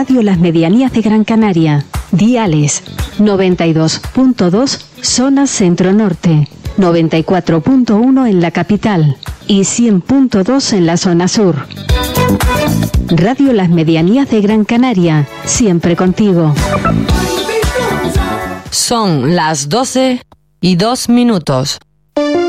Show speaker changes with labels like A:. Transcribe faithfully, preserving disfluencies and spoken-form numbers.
A: Radio Las Medianías de Gran Canaria. Diales noventa y dos punto dos zona centro-norte, noventa y cuatro punto uno en la capital y cien punto dos en la zona sur. Radio Las Medianías de Gran Canaria, siempre contigo.
B: Son las doce y dos minutos.